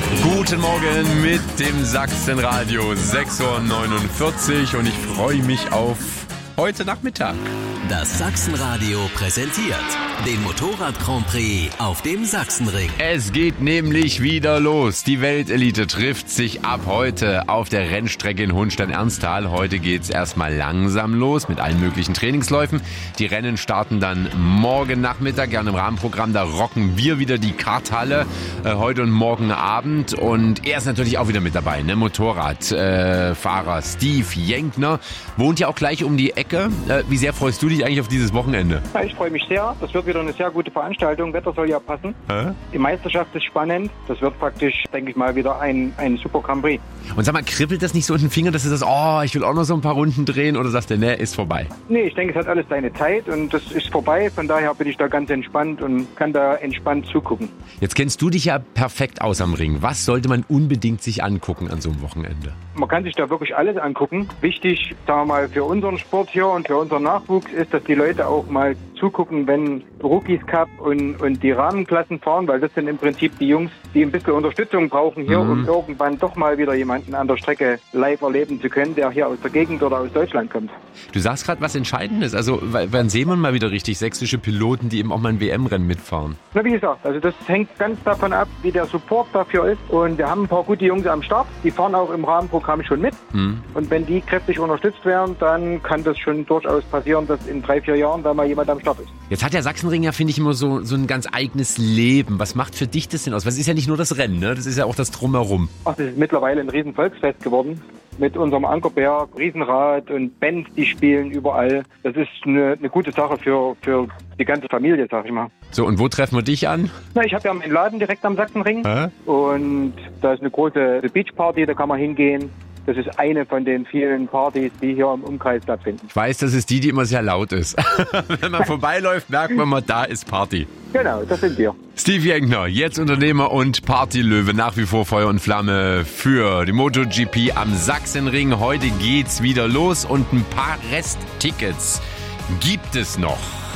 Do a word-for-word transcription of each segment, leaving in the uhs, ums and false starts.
Guten Morgen mit dem Sachsenradio, sechs Uhr neunundvierzig und ich freue mich auf heute Nachmittag. Das Sachsenradio präsentiert den Motorrad-Grand Prix auf dem Sachsenring. Es geht nämlich wieder los. Die Weltelite trifft sich ab heute auf der Rennstrecke in Hohenstein-Ernsthal. Heute geht's erstmal langsam los mit allen möglichen Trainingsläufen. Die Rennen starten dann morgen Nachmittag. Ja, und im Rahmenprogramm, da rocken wir wieder die Karthalle äh, heute und morgen Abend. Und er ist natürlich auch wieder mit dabei, ne? Motorradfahrer äh, Steve Jenkner wohnt ja auch gleich um die Ecke. Äh, wie sehr freust du dich eigentlich auf dieses Wochenende? Ja, ich freue mich sehr. Das wird wieder eine sehr gute Veranstaltung. Wetter soll ja passen. Hä? Die Meisterschaft ist spannend. Das wird praktisch, denke ich mal, wieder ein, ein super Grand Prix. Und sag mal, kribbelt das nicht so in den Finger, dass du sagst, oh, ich will auch noch so ein paar Runden drehen? Oder sagst du, ne, ist vorbei? Nee, ich denke, es hat alles seine Zeit und das ist vorbei. Von daher bin ich da ganz entspannt und kann da entspannt zugucken. Jetzt kennst du dich ja perfekt aus am Ring. Was sollte man unbedingt sich angucken an so einem Wochenende? Man kann sich da wirklich alles angucken. Wichtig, sagen wir mal, für unseren Sport hier und für unseren Nachwuchs ist, dass die Leute auch mal zugucken, wenn Rookies Cup und, und die Rahmenklassen fahren, weil das sind im Prinzip die Jungs, die ein bisschen Unterstützung brauchen hier, mhm. um irgendwann doch mal wieder jemanden an der Strecke live erleben zu können, der hier aus der Gegend oder aus Deutschland kommt. Du sagst gerade was Entscheidendes, also wann sehen wir mal wieder richtig sächsische Piloten, die eben auch mal ein W M-Rennen mitfahren? Na, wie gesagt, also das hängt ganz davon ab, wie der Support dafür ist und wir haben ein paar gute Jungs am Start, die fahren auch im Rahmenprogramm schon mit mhm. und wenn die kräftig unterstützt werden, dann kann das schon durchaus passieren, dass in drei, vier Jahren da mal jemand am Start ist. Jetzt hat der Sachsenring ja, finde ich, immer so, so ein ganz eigenes Leben. Was macht für dich das denn aus? Weil es ist ja nicht nur das Rennen, ne? Das ist ja auch das Drumherum. Ach, das ist mittlerweile ein riesen Volksfest geworden. Mit unserem Ankerberg, Riesenrad und Bands, die spielen überall. Das ist eine, eine gute Sache für, für die ganze Familie, sag ich mal. So, und wo treffen wir dich an? Na, ich habe ja meinen Laden direkt am Sachsenring. Hä? Und da ist eine große Beachparty, da kann man hingehen. Das ist eine von den vielen Partys, die hier im Umkreis stattfinden. Ich weiß, das ist die, die immer sehr laut ist. Wenn man vorbeiläuft, merkt man mal, da ist Party. Genau, das sind wir. Steve Jenkner, jetzt Unternehmer und Partylöwe, nach wie vor Feuer und Flamme für die MotoGP am Sachsenring. Heute geht's wieder los und ein paar Resttickets gibt es noch.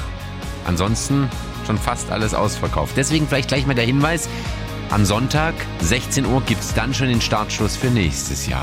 Ansonsten schon fast alles ausverkauft. Deswegen vielleicht gleich mal der Hinweis, am Sonntag, sechzehn Uhr, gibt's dann schon den Startschuss für nächstes Jahr.